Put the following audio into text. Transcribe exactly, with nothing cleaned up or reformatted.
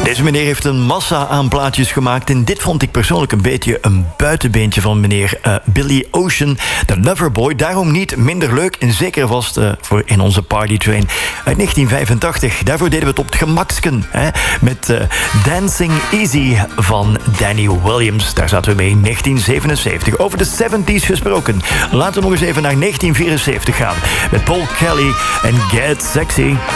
Deze meneer heeft een massa aan plaatjes gemaakt en dit vond ik persoonlijk een beetje een buitenbeentje van meneer uh, Billy Ocean, de Loverboy. Daarom niet minder leuk en zeker vast uh, voor in onze partytrain uit negentien vijfentachtig. Daarvoor deden we het op het gemaksken hè, met uh, Dancing Easy van Danny Williams. Daar zaten we mee in negentien zevenenzeventig. Over de zeventies gesproken. Laten we nog eens even naar negentien vierenzeventig gaan met Paul Kelly en Get Sexy.